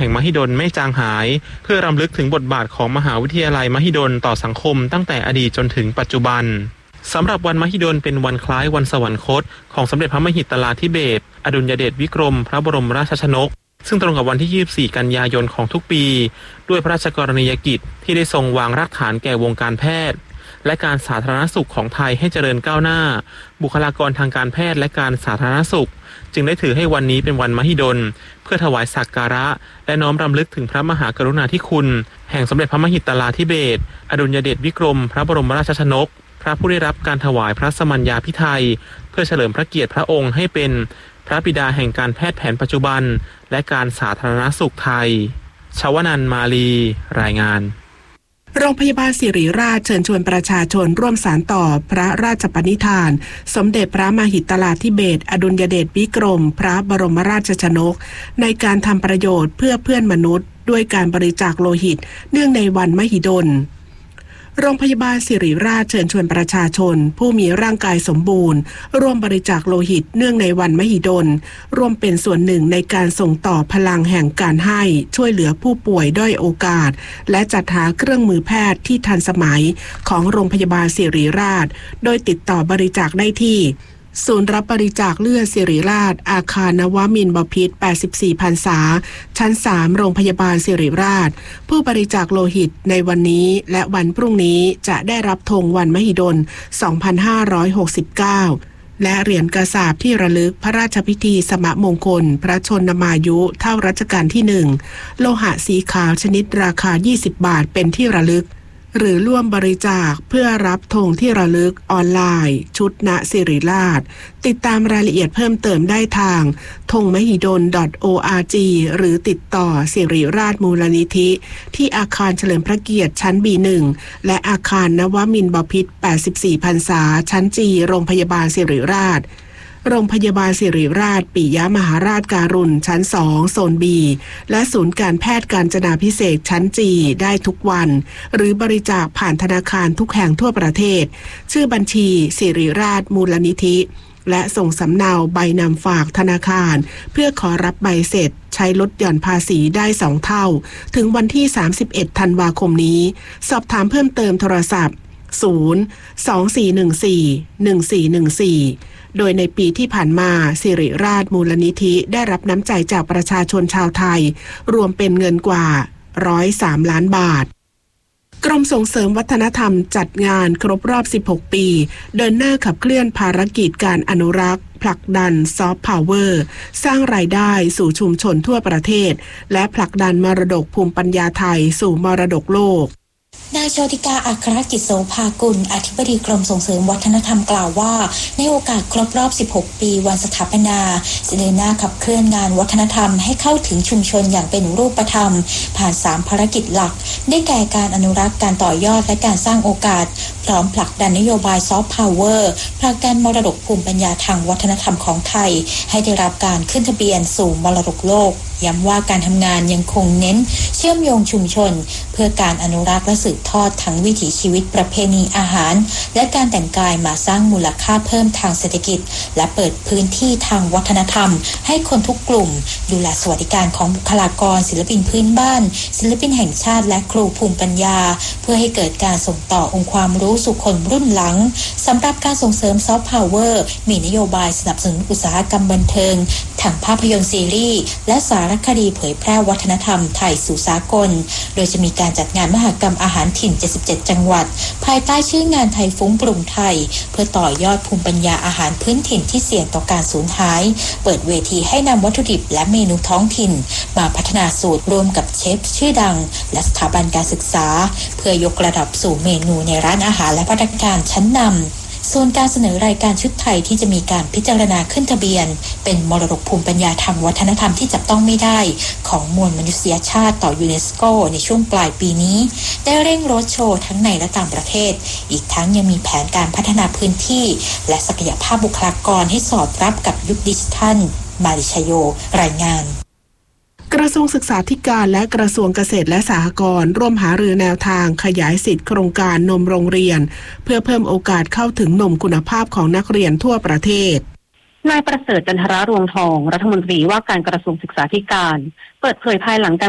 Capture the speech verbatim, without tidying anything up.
ห่งมหิดลไม่จางหายเพื่อรำลึกถึงบทบาทของมหาวิทยาลัยมหิดลต่อสังคมตั้งแต่อดีตจนถึงปัจจุบันสำหรับวันมหิดลเป็นวันคล้ายวันสวรรคตของสมเด็จพระมหิดลาธิเบศรอดุลยเดชวิกรมพระบรมราชชนกซึ่งตรงกับวันที่ยี่สิบสี่กันยายนของทุกปีด้วยพระราชกรณียกิจที่ได้ทรงวางรากฐานแก่วงการแพทย์และการสาธารณสุขของไทยให้เจริญก้าวหน้าบุคลากรทางการแพทย์และการสาธารณสุขจึงได้ถือให้วันนี้เป็นวันมหิดลเพื่อถวายสักการะและน้อมรำลึกถึงพระมหากรุณาธิคุณแห่งสมเด็จพระมหิดลาธิเบศรอดุลยเดชวิกรมพระบรมราชชนกพระผู้ได้รับการถวายพระสมัญญาภิไธยเพื่อเฉลิมพระเกียรติพระองค์ให้เป็นพระบิดาแห่งการแพทย์แผนปัจจุบันและการสาธารณสุขไทยชวนันท์มาลีรายงานโรงพยาบาลศิริราชเชิญชวนประชาชนร่วมสานต่อพระราชปณิธานสมเด็จพระมหิดลาธิเบศรอดุลยเดชวิกรมพระบรมราชชนกในการทำประโยชน์เพื่อเพื่อนมนุษย์ด้วยการบริจาคโลหิตเนื่องในวันมหิดลโรงพยาบาลศิริราชเชิญชวนประชาชนผู้มีร่างกายสมบูรณ์ร่วมบริจาคโลหิตเนื่องในวันมหิดลร่วมเป็นส่วนหนึ่งในการส่งต่อพลังแห่งการให้ช่วยเหลือผู้ป่วยด้อยโอกาสและจัดหาเครื่องมือแพทย์ที่ทันสมัยของโรงพยาบาลศิริราชโดยติดต่อบริจาคได้ที่ศูนย์รับบริจาคเลือดศิริราชอาคารนวมินทร์บพิตรแปดสิบสี่พรรษาชั้นสามโรงพยาบาลศิริราชผู้บริจาคโลหิตในวันนี้และวันพรุ่งนี้จะได้รับธงวันมหิดลสองพันห้าร้อยหกสิบเก้าและเหรียญกระสาบที่ระลึกพระราชพิธีสมมงคลพระชนมายุเท่ารัชกาลที่หนึ่งโลหะสีขาวชนิดราคายี่สิบบาทเป็นที่ระลึกหรือร่วมบริจาคเพื่อรับธงที่ระลึกออนไลน์ชุดณศิริราชติดตามรายละเอียดเพิ่มเติมได้ทางธงมหิดล .org หรือติดต่อศิริราชมูลนิธิที่อาคารเฉลิมพระเกียรติชั้น บี หนึ่ง และอาคารนวมินทร์บพิตรแปดสิบสี่พรรษาชั้น จี โรงพยาบาลศิริราชโรงพยาบาลศิริราชปิยมหาราชการุณชั้นสองโซน บี และศูนย์การแพทย์กาญจนาภิเษกชั้น จี ได้ทุกวันหรือบริจาคผ่านธนาคารทุกแห่งทั่วประเทศชื่อบัญชีศิริราชมูลนิธิและส่งสำเนาใบนำฝากธนาคารเพื่อขอรับใบเสร็จใช้ลดหย่อนภาษีได้สองเท่าถึงวันที่สามสิบเอ็ดธันวาคมนี้สอบถามเพิ่มเติมโทรศัพท์ศูนย์ สอง สี่ หนึ่ง สี่ หนึ่ง สี่ หนึ่ง สี่โดยในปีที่ผ่านมาศิริราชมูลนิธิได้รับน้ำใจจากประชาชนชาวไทยรวมเป็นเงินกว่าหนึ่งร้อยสามล้านบาทกรมส่งเสริมวัฒนธรรมจัดงานครบรอบสิบหกปีเดินหน้าขับเคลื่อนภารกิจการอนุรักษ์ผลักดันซอฟต์พาวเวอร์สร้างรายได้สู่ชุมชนทั่วประเทศและผลักดันมรดกภูมิปัญญาไทยสู่มรดกโลกนายโชติกาอัครกิจโสภากุลอธิบดีกรมส่งเสริมวัฒนธรรมกล่าวว่าในโอกาสครบรอบสิบหกปีวันสถาปนาจะเดินหน้าขับเคลื่อนงานวัฒนธรรมให้เข้าถึงชุมชนอย่างเป็นรูปธรรมผ่านสามภารกิจหลักได้แก่การอนุรักษ์การต่อยอดและการสร้างโอกาสพร้อมผลักดันนโยบายซอฟต์พาวเวอร์ผลักดันมรดกภูมิปัญญาทางวัฒนธรรมของไทยให้ได้รับการขึ้นทะเบียนสู่มรดกโลกย้ำว่าการทำงานยังคงเน้นเชื่อมโยงชุมชนเพื่อการอนุรักษ์และสืบทอดทั้งวิถีชีวิตประเพณีอาหารและการแต่งกายมาสร้างมูลค่าเพิ่มทางเศรษฐกิจและเปิดพื้นที่ทางวัฒนธรรมให้คนทุกกลุ่มดูแลสวัสดิการของบุคลากรศิลปินพื้นบ้านศิลปินแห่งชาติและครูภูมิปัญญาเพื่อให้เกิดการส่งต่อองค์ความรู้สู่คนรุ่นหลังสำหรับการส่งเสริมซอฟต์พาวเวอร์มีนโยบายสนับสนุนอุตสาหกรรมบันเทิงทางภาพยนตร์ซีรีส์และสารคดีเผยแพร่วัฒนธรรมไทยสู่สากลโดยจะมีการจัดงานมหกรรมอาหารถิ่นเจ็ดสิบเจ็ดจังหวัดภายใต้ชื่องานไทยฟุ้งปรุงไทยเพื่อต่อยอดภูมิปัญญาอาหารพื้นถิ่นที่เสี่ยงต่อการสูญหายเปิดเวทีให้นำวัตถุดิบและเมนูท้องถิ่นมาพัฒนาสูตรร่วมกับเชฟชื่อดังและสถาบันการศึกษาเพื่อยกระดับสู่เมนูในร้านอาหารและภัตตาคารชั้นนำส่วนการเสนอรายการชุดไทยที่จะมีการพิจารณาขึ้นทะเบียนเป็นมรดกภูมิปัญญาทางวัฒนธรรมที่จับต้องไม่ได้ของมวลมนุษยชาติต่อยูเนสโกในช่วงปลายปีนี้ได้เร่งโรดโชว์ทั้งในและต่างประเทศอีกทั้งยังมีแผนการพัฒนาพื้นที่และศักยภาพบุคลากรให้สอดรับกับยุคดิจิทัลมาริชโยรายงานกระทรวงศึกษาธิการและกระทรวงเกษตรและสหกรณ์ร่วมหารือแนวทางขยายสิทธิโครงการนมโรงเรียนเพื่อเพิ่มโอกาสเข้าถึงนมคุณภาพของนักเรียนทั่วประเทศนายประเสริฐจันทรารวงทองรัฐมนตรีว่าการกระทรวงศึกษาธิการเปิดเผยภายหลังการ